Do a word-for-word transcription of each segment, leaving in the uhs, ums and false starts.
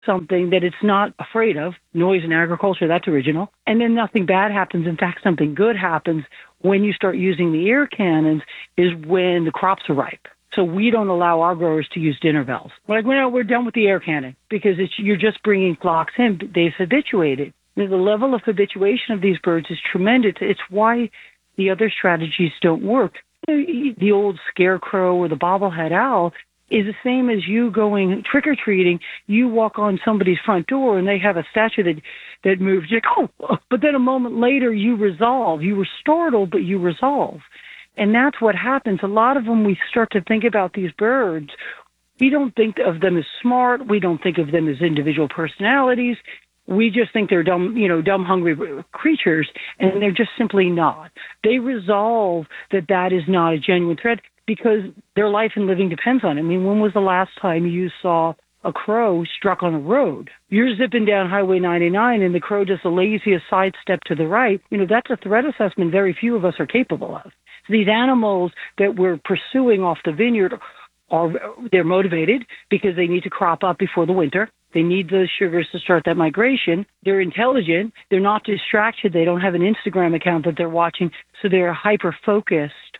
something that it's not afraid of, noise in agriculture, that's original, and then nothing bad happens. In fact, something good happens when you start using the air cannons is when the crops are ripe. So we don't allow our growers to use dinner bells. We're like, well, no, we're done with the air cannon because it's, you're just bringing flocks in. They've habituated. You know, the level of habituation of these birds is tremendous. It's why the other strategies don't work. The old scarecrow or the bobblehead owl is the same as you going trick-or-treating. You walk on somebody's front door and they have a statue that, that moves. You're like, oh, but then a moment later you resolve. You were startled, but you resolve. And that's what happens. A lot of when we start to think about these birds, we don't think of them as smart. We don't think of them as individual personalities. We just think they're dumb, you know, dumb, hungry creatures, and they're just simply not. They resolve that that is not a genuine threat because their life and living depends on it. I mean, when was the last time you saw a crow struck on a road? You're zipping down Highway ninety-nine, and the crow does the laziest sidestep to the right. You know, that's a threat assessment very few of us are capable of. So these animals that we're pursuing off the vineyard are they're motivated because they need to crop up before the winter. They need those sugars to start that migration. They're intelligent. They're not distracted. They don't have an Instagram account that they're watching. So they're hyper-focused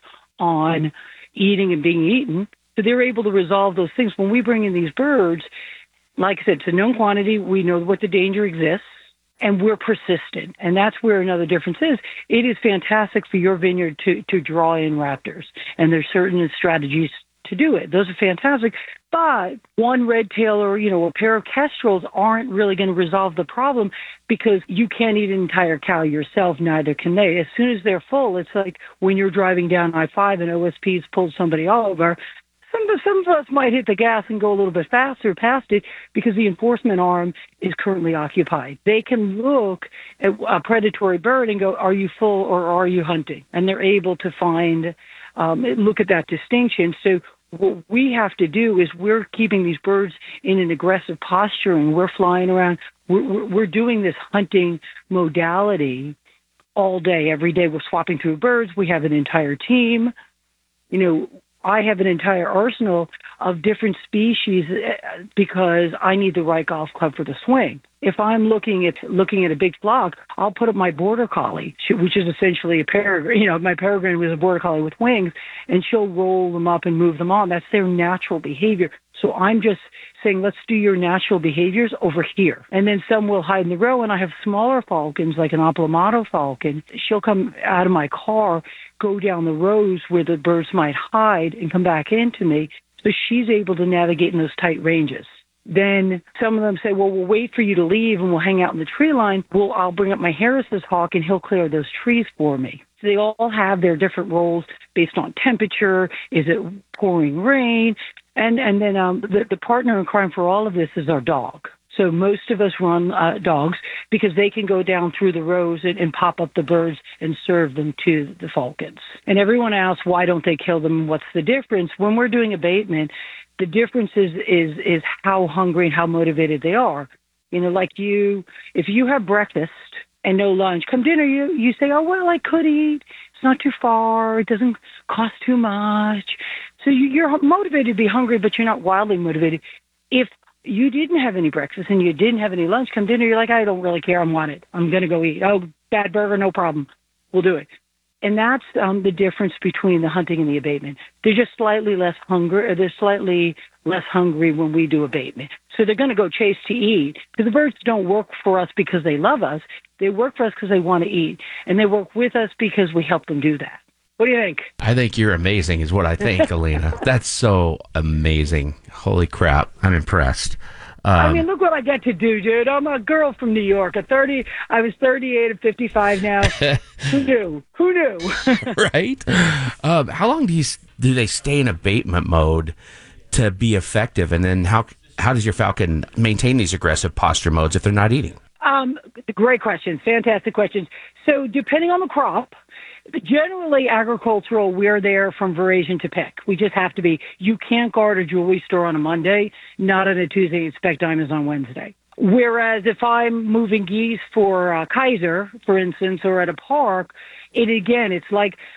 on eating and being eaten. So they're able to resolve those things. When we bring in these birds, like I said, it's a known quantity. We know what the danger exists, and we're persistent. And that's where another difference is. It is fantastic for your vineyard to, to draw in raptors, and there's certain strategies to do it. Those are fantastic. But one red tail or, you know, a pair of kestrels aren't really going to resolve the problem because you can't eat an entire cow yourself, neither can they. As soon as they're full, it's like when you're driving down I five and O S P's pulled somebody over, some of, some of us might hit the gas and go a little bit faster past it because the enforcement arm is currently occupied. They can look at a predatory bird and go, are you full or are you hunting? And they're able to find, um, look at that distinction. So what we have to do is we're keeping these birds in an aggressive posture, and we're flying around. We're, we're doing this hunting modality all day, every day. We're swapping through birds. We have an entire team. You know, I have an entire arsenal of different species because I need the right golf club for the swing. If I'm looking at looking at a big flock, I'll put up my border collie, which is essentially a peregrine. You know, my peregrine was a border collie with wings, and she'll roll them up and move them on. That's their natural behavior. So I'm just saying, let's do your natural behaviors over here. And then some will hide in the row, and I have smaller falcons, like an Aplomado falcon. She'll come out of my car, go down the rows where the birds might hide, and come back into me. So she's able to navigate in those tight ranges. Then some of them say, well, we'll wait for you to leave and we'll hang out in the tree line. Well, I'll bring up my Harris's hawk and he'll clear those trees for me. So they all have their different roles based on temperature. Is it pouring rain? And and then um, the, the partner in crime for all of this is our dog. So most of us run uh, dogs because they can go down through the rows and, and pop up the birds and serve them to the falcons. And everyone asks, why don't they kill them? What's the difference? When we're doing abatement, the difference is, is, is how hungry and how motivated they are. You know, like you, if you have breakfast and no lunch, come dinner, you, you say, oh, well, I could eat. It's not too far. It doesn't cost too much. So you, you're motivated to be hungry, but you're not wildly motivated. If you didn't have any breakfast and you didn't have any lunch, come dinner, you're like, I don't really care. I'm wanted. I'm going to go eat. Oh, bad burger, no problem. We'll do it. And that's um, the difference between the hunting and the abatement. They're just slightly less hungry, or they're slightly less hungry when we do abatement. So they're going to go chase to eat. Because the birds don't work for us because they love us. They work for us because they want to eat. And they work with us because we help them do that. What do you think? I think you're amazing is what I think, Alina. That's so amazing. Holy crap. I'm impressed. Um, I mean, look what I get to do, dude. I'm a girl from New York. At thirty, I was thirty-eight and fifty-five now. Who knew? Who knew? Right? Um, how long do you do they stay in abatement mode to be effective? And then how how does your falcon maintain these aggressive posture modes if they're not eating? Um, great questions. Fantastic questions. So depending on the crop, generally agricultural, we're there from veraison to pick. We just have to be. You can't guard a jewelry store on a Monday, not on a Tuesday, inspect diamonds on Wednesday. Whereas if I'm moving geese for uh, Kaiser, for instance, or at a park, it again, it's like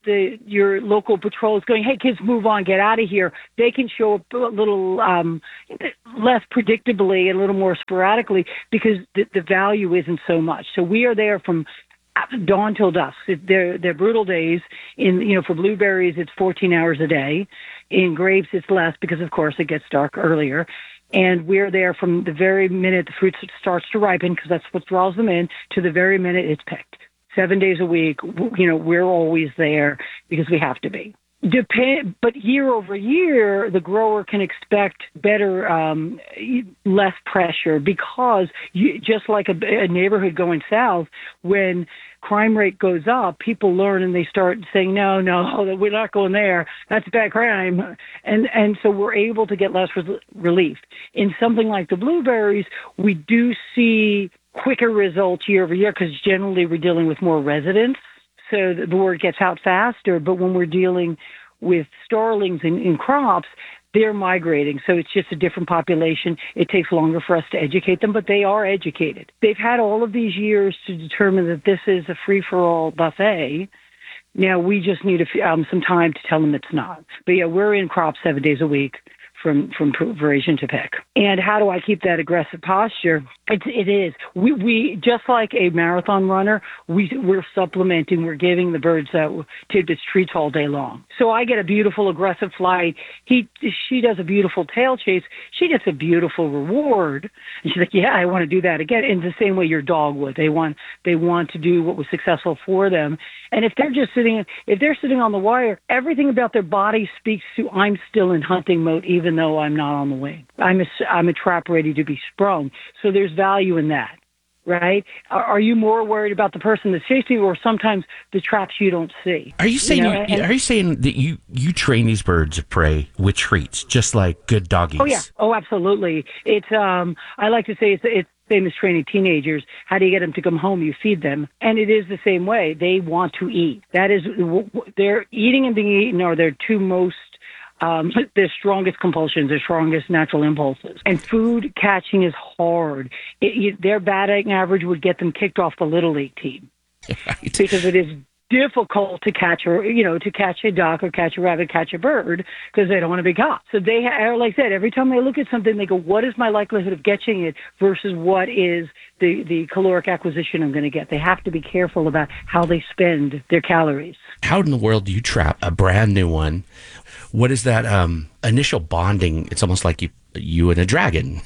the your local patrol is going, hey, kids, move on, get out of here, they can show up a little um, less predictably and a little more sporadically because the, the value isn't so much. So we are there from dawn till dusk. They're, they're brutal days. In, you know, for blueberries, it's fourteen hours a day. In grapes, it's less because, of course, it gets dark earlier. And we're there from the very minute the fruit starts to ripen, because that's what draws them in, to the very minute it's picked. Seven days a week, you know, we're always there because we have to be. Depend, but year over year, the grower can expect better, um, less pressure, because you, just like a, a neighborhood going south, when crime rate goes up, people learn and they start saying, no, no, we're not going there. That's bad crime. And and so we're able to get less re- relief. In something like the blueberries, we do see quicker results year over year because generally we're dealing with more residents. So the word gets out faster. But when we're dealing with starlings in, in crops, they're migrating. So it's just a different population. It takes longer for us to educate them, but they are educated. They've had all of these years to determine that this is a free-for-all buffet. Now we just need a, um, some time to tell them it's not. But yeah, we're in crops seven days a week from from preparation to pick. And how do I keep that aggressive posture? It's, it is. We, we just like a marathon runner, we, we're supplementing, we're giving the birds uh, tidbits, treats all day long. So I get a beautiful aggressive flight. He, she does a beautiful tail chase. She gets a beautiful reward. And she's like, yeah, I want to do that again. In the same way your dog would. They want, they want to do what was successful for them. And if they're just sitting, if they're sitting on the wire, everything about their body speaks to, I'm still in hunting mode, even though I'm not on the wing. I'm a, I'm a trap ready to be sprung. So there's value in that, right? Are, are you more worried about the person that's chasing you, or sometimes the traps you don't see? Are you saying You know, you, and- are you saying that you you train these birds of prey with treats, just like good doggies? Oh yeah. Oh, absolutely. It's um. I like to say it's it's same as training teenagers. How do you get them to come home? You feed them, and it is the same way. They want to eat. That is, they're eating and being eaten are their two most um, their strongest compulsions, their strongest natural impulses. And food catching is hard. It, it, their batting average would get them kicked off the Little League team. Right. Because it is difficult to catch, or you know, to catch a duck or catch a rabbit, catch a bird, because they don't want to be caught. So they, are, like I said, every time they look at something, they go, "What is my likelihood of catching it versus what is the the caloric acquisition I'm going to get?" They have to be careful about how they spend their calories. How in the world do you trap a brand new one? What is that um, initial bonding? It's almost like you you and a dragon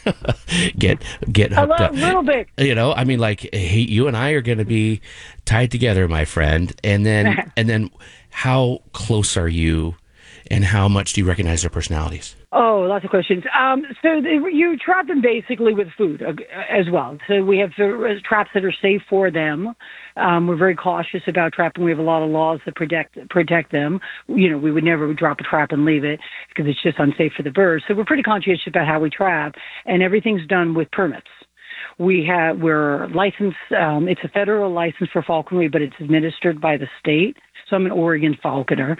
get get hooked a up. A little bit. You know, I mean, like, hey, you and I are going to be tied together, my friend. And then and then how close are you, and how much do you recognize their personalities? Oh, lots of questions. Um, so the, you trap them basically with food uh, as well. So we have the traps that are safe for them. Um, we're very cautious about trapping. We have a lot of laws that protect protect them. You know, we would never drop a trap and leave it because it's just unsafe for the birds. So we're pretty conscientious about how we trap, and everything's done with permits. We have, we're licensed, um, it's a federal license for falconry, but it's administered by the state. So I'm an Oregon falconer.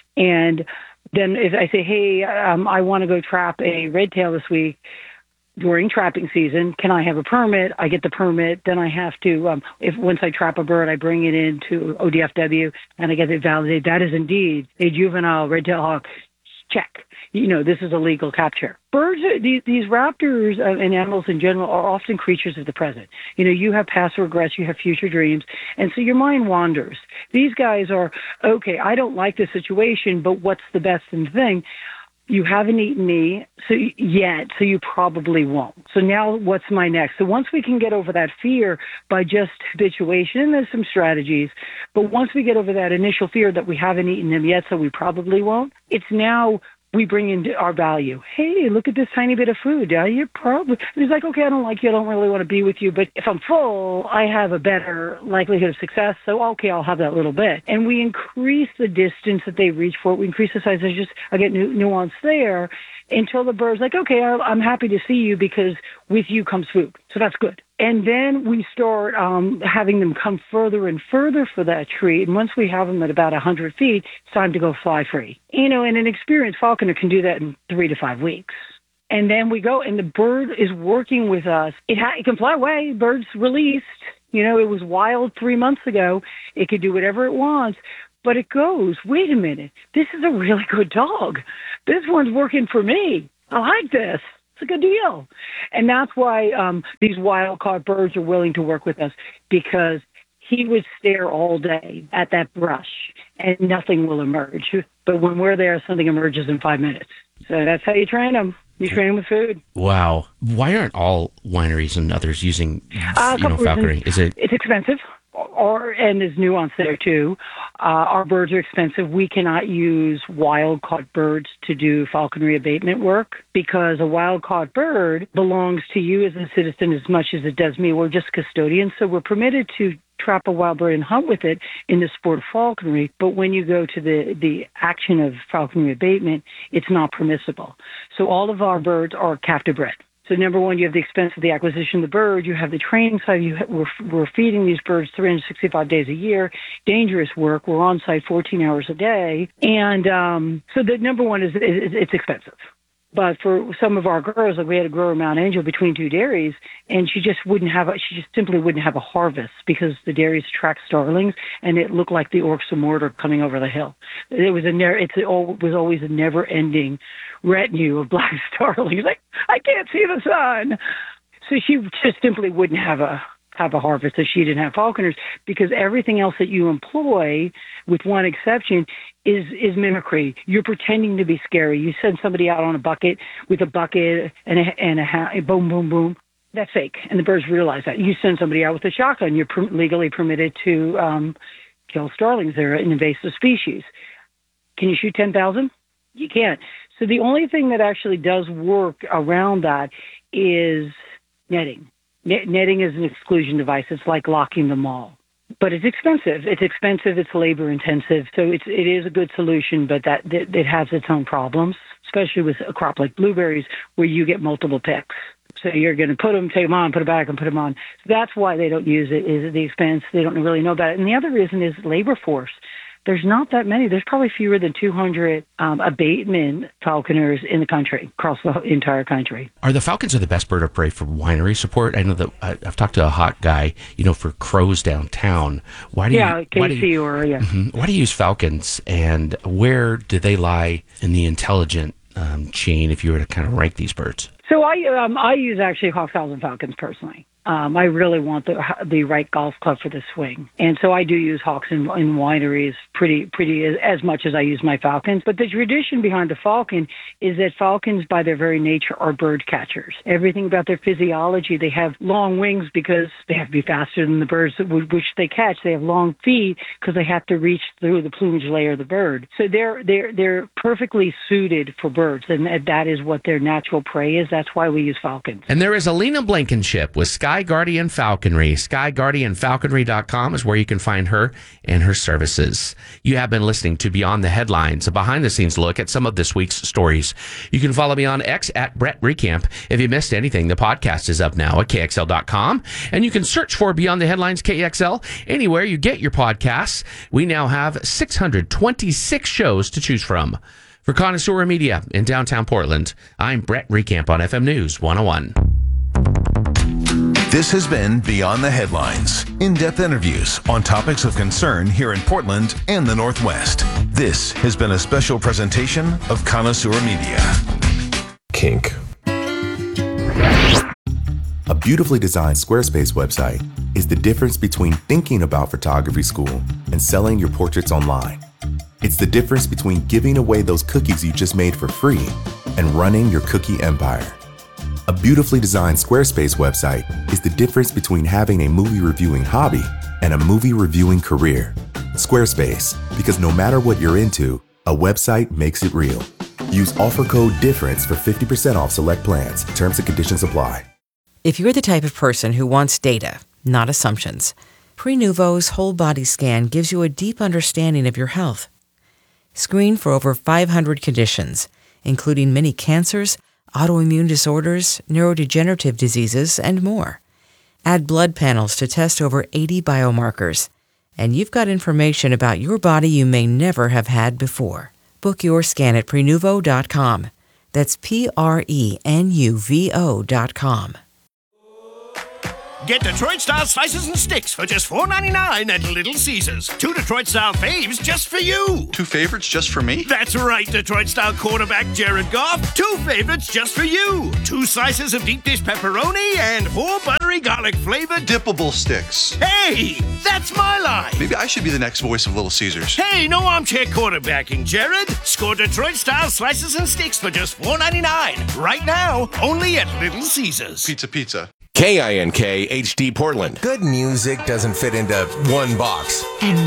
And then if I say, hey, um, I want to go trap a red tail this week during trapping season, can I have a permit? I get the permit. Then I have to, um, if once I trap a bird, I bring it into O D F W and I get it validated. That is indeed a juvenile red tail hawk. Check. You know, this is a legal capture. Birds, these, these raptors uh, and animals in general are often creatures of the present. You know, you have past regrets, you have future dreams, and so your mind wanders. These guys are, okay, I don't like this situation, but what's the best thing? You haven't eaten me so yet, so you probably won't. So now what's my next? So once we can get over that fear by just habituation, and there's some strategies, but once we get over that initial fear that we haven't eaten them yet, so we probably won't, it's now we bring in our value. Hey, look at this tiny bit of food. Uh, you're probably, and he's like, okay, I don't like you. I don't really want to be with you. But if I'm full, I have a better likelihood of success. So, okay, I'll have that little bit. And we increase the distance that they reach for. We increase the size. There's just, I get nu- nuance there until the bird's like, okay, I'm happy to see you because with you comes food. So that's good. And then we start um, having them come further and further for that treat. And once we have them at about one hundred feet, it's time to go fly free. You know, and an experienced falconer can do that in three to five weeks. And then we go, and the bird is working with us. It, ha- it can fly away. Bird's released. You know, it was wild three months ago. It could do whatever it wants. But it goes, wait a minute, this is a really good dog. This one's working for me. I like this. It's a good deal. And that's why um, these wild-caught birds are willing to work with us, because he would stare all day at that brush and nothing will emerge. But when we're there, something emerges in five minutes. So that's how you train them. You train them with food. Wow. Why aren't all wineries and others using uh, you know, falconry? Is it? It's expensive. Or, and there's nuance there too. Uh, our birds are expensive. We cannot use wild-caught birds to do falconry abatement work, because a wild-caught bird belongs to you as a citizen as much as it does me. We're just custodians, so we're permitted to trap a wild bird and hunt with it in the sport of falconry. But when you go to the, the action of falconry abatement, it's not permissible. So all of our birds are captive bred. So number one, you have the expense of the acquisition of the bird. You have the training side. You have, we're, we're feeding these birds three hundred sixty-five days a year. Dangerous work. We're on site fourteen hours a day. And um, so the number one is, is it's expensive. But for some of our girls, like we had a grower, Mount Angel, between two dairies, and she just wouldn't have, a, she just simply wouldn't have a harvest because the dairies attract starlings, and it looked like the orcs of Mordor coming over the hill. It was a, it's a, it was always a never-ending retinue of black starlings. Like, I can't see the sun. So she just simply wouldn't have a have a harvest if she didn't have falconers, because everything else that you employ, with one exception, is is mimicry. You're pretending to be scary. You send somebody out on a bucket with a bucket and a, and a ha- boom, boom, boom. That's fake, and the birds realize that. You send somebody out with a shotgun. You're per- legally permitted to um, kill starlings. They're an invasive species. Can you shoot ten thousand? You can't. So the only thing that actually does work around that is netting. Netting is an exclusion device. It's like locking the mall. But it's expensive. It's expensive. It's labor intensive. So it's, it is a good solution, but that, that it has its own problems, especially with a crop like blueberries where you get multiple picks. So you're going to put them, take them on, put them back, and put them on. So that's why they don't use it, is the expense. They don't really know about it. And the other reason is labor force. There's not that many. There's probably fewer than two hundred um, abatement falconers in the country, across the entire country. Are the falcons are the best bird of prey for winery support? I know that I, I've talked to a hot guy, you know, for crows downtown. Why do yeah, you, Casey why do you, or yeah. Mm-hmm, why do you use falcons, and where do they lie in the intelligent um, chain if you were to kind of rank these birds? So I um, I use actually hawk owls and falcons personally. Um, I really want the the right golf club for the swing, and so I do use hawks in, in wineries pretty pretty as, as much as I use my falcons. But the tradition behind the falcon is that falcons, by their very nature, are bird catchers. Everything about their physiology, they have long wings because they have to be faster than the birds which they catch. They have long feet because they have to reach through the plumage layer of the bird. So they're they're they're perfectly suited for birds, and that is what their natural prey is. That's why we use falcons. And there is Alina Blankenship with Sky Guardian Falconry. Sky Guardian Falconry dot com is where you can find her and her services. You have been listening to Beyond the Headlines, a behind-the-scenes look at some of this week's stories. You can follow me on X at Brett Recamp. If you missed anything, the podcast is up now at K X L dot com, and you can search for Beyond the Headlines K X L anywhere you get your podcasts. We now have six hundred twenty-six shows to choose from. For Connoisseur Media in downtown Portland, I'm Brett Recamp on F M News one oh one. This has been Beyond the Headlines, in-depth interviews on topics of concern here in Portland and the Northwest. This has been a special presentation of Connoisseur Media. Kink. A beautifully designed Squarespace website is the difference between thinking about photography school and selling your portraits online. It's the difference between giving away those cookies you just made for free and running your cookie empire. A beautifully designed Squarespace website is the difference between having a movie reviewing hobby and a movie reviewing career. Squarespace, because no matter what you're into, a website makes it real. Use offer code DIFFERENCE for fifty percent off select plans. Terms and conditions apply. If you're the type of person who wants data, not assumptions, Prenuvo's whole body scan gives you a deep understanding of your health. Screen for over five hundred conditions, including many cancers, autoimmune disorders, neurodegenerative diseases, and more. Add blood panels to test over eighty biomarkers, and you've got information about your body you may never have had before. Book your scan at Prenuvo dot com. That's P R E N U V O dot com. Get Detroit-style slices and sticks for just four ninety-nine at Little Caesars. Two Detroit-style faves just for you. Two favorites just for me? That's right, Detroit-style quarterback Jared Goff. Two favorites just for you. Two slices of deep dish pepperoni and four buttery garlic-flavored dippable sticks. Hey, that's my line. Maybe I should be the next voice of Little Caesars. Hey, no armchair quarterbacking, Jared. Score Detroit-style slices and sticks for just four ninety-nine. Right now, only at Little Caesars. Pizza, pizza. K I N K H D Portland. Good music doesn't fit into one box. And